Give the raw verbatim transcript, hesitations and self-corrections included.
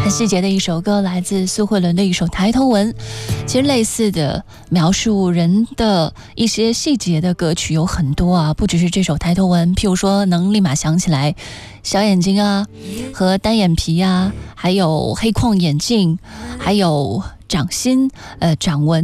很细节的一首歌，来自苏慧伦的一首《抬头纹》。其实类似的描述人的一些细节的歌曲有很多啊，不只是这首《抬头纹》，譬如说能立马想起来小眼睛啊，和单眼皮啊，还有黑框眼镜，还有掌心、呃掌纹。